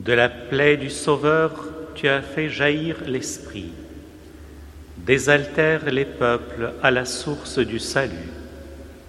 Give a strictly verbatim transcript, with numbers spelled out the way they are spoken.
De la plaie du Sauveur, tu as fait jaillir l'Esprit. Désaltère les peuples à la source du salut.